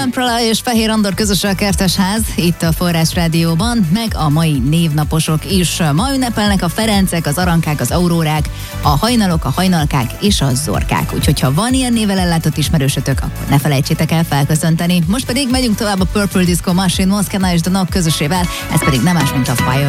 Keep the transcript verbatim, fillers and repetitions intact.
Impala és Fehér Andor közös a Kertesház, itt a Forrás Rádióban, meg a mai névnaposok is. Ma ünnepelnek a Ferencek, az Arankák, az Aurórák, a Hajnalok, a Hajnalkák és a Zorkák. Úgyhogy ha van ilyen nével ellátott ismerősötök, akkor ne felejtsétek el felköszönteni. Most pedig megyünk tovább a Purple Disco Machine, Moszkana és The Knock közösével, ez pedig nem más, mint a Fire.